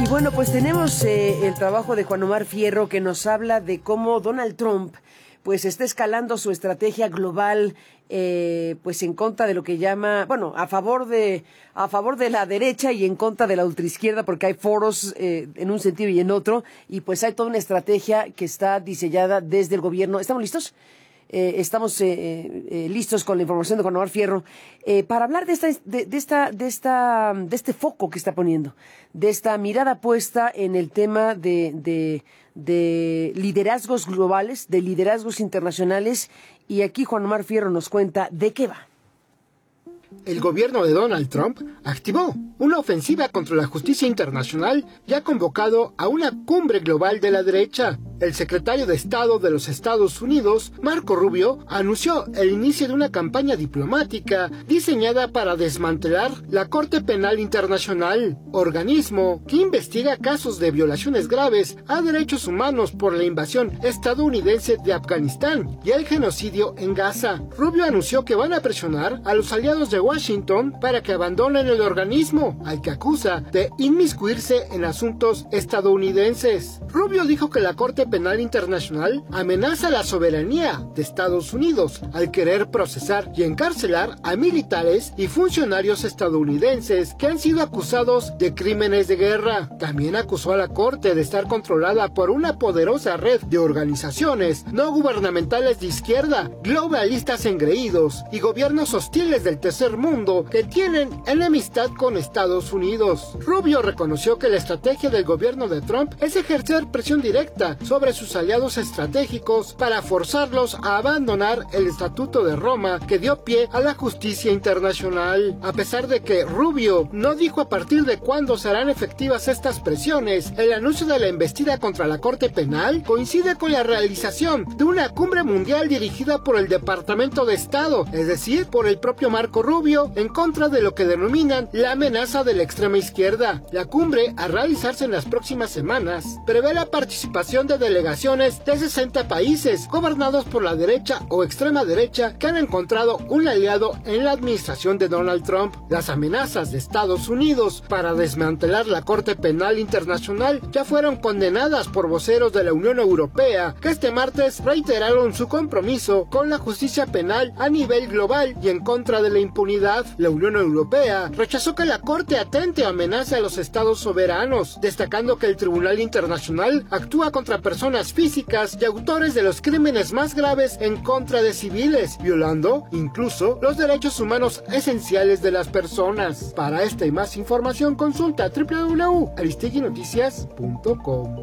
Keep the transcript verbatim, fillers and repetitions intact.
Y bueno, pues tenemos eh, el trabajo de Juan Omar Fierro, que nos habla de cómo Donald Trump pues está escalando su estrategia global, eh, pues en contra de lo que llama, bueno, a favor de a favor de la derecha y en contra de la ultraizquierda, porque hay foros eh, en un sentido y en otro, y pues hay toda una estrategia que está diseñada desde el gobierno. ¿Estamos listos? Eh, estamos eh, eh, listos con la información de Juan Omar Fierro eh, para hablar de esta, de, de esta, de esta, de este foco que está poniendo, de esta mirada puesta en el tema de, de, de liderazgos globales, de liderazgos internacionales, y aquí Juan Omar Fierro nos cuenta de qué va. El gobierno de Donald Trump activó una ofensiva contra la justicia internacional y ha convocado a una cumbre global de la derecha. El secretario de Estado de los Estados Unidos, Marco Rubio, anunció el inicio de una campaña diplomática diseñada para desmantelar la Corte Penal Internacional, organismo que investiga casos de violaciones graves a derechos humanos por la invasión estadounidense de Afganistán y el genocidio en Gaza. Rubio anunció que van a presionar a los aliados de Washington para que abandonen el organismo, al que acusa de inmiscuirse en asuntos estadounidenses. Rubio dijo que la Corte Penal Internacional amenaza la soberanía de Estados Unidos al querer procesar y encarcelar a militares y funcionarios estadounidenses que han sido acusados de crímenes de guerra. También acusó a la Corte de estar controlada por una poderosa red de organizaciones no gubernamentales de izquierda, globalistas engreídos y gobiernos hostiles del tercer mundo que tienen enemistad con Estados Unidos. Rubio reconoció que la estrategia del gobierno de Trump es ejercer presión directa sobre sus aliados estratégicos para forzarlos a abandonar el Estatuto de Roma que dio pie a la justicia internacional. A pesar de que Rubio no dijo a partir de cuándo serán efectivas estas presiones, el anuncio de la embestida contra la Corte Penal coincide con la realización de una cumbre mundial dirigida por el Departamento de Estado, es decir, por el propio Marco Rubio, en contra de lo que denominan la amenaza de la extrema izquierda. La cumbre, a realizarse en las próximas semanas, prevé la participación de delegaciones de sesenta países gobernados por la derecha o extrema derecha que han encontrado un aliado en la administración de Donald Trump. Las amenazas de Estados Unidos para desmantelar la Corte Penal Internacional ya fueron condenadas por voceros de la Unión Europea, que este martes reiteraron su compromiso con la justicia penal a nivel global y en contra de la impunidad. La Unión Europea rechazó que la Corte atente o amenace a los estados soberanos, destacando que el Tribunal Internacional actúa contra personas físicas y autores de los crímenes más graves en contra de civiles, violando incluso los derechos humanos esenciales de las personas. Para esta y más información consulta doble u doble u doble u punto aristegui noticias punto com.